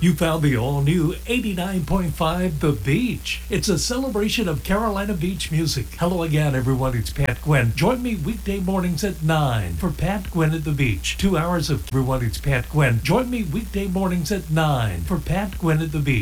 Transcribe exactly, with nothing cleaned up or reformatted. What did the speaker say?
You found the all-new eighty-nine point five The Beach. It's a celebration of Carolina Beach music. Hello again, everyone. It's Pat Gwynn. Join me weekday mornings at nine for Pat Gwynn at the Beach. Two hours of everyone. It's Pat Gwynn. Join me weekday mornings at nine for Pat Gwynn at the Beach.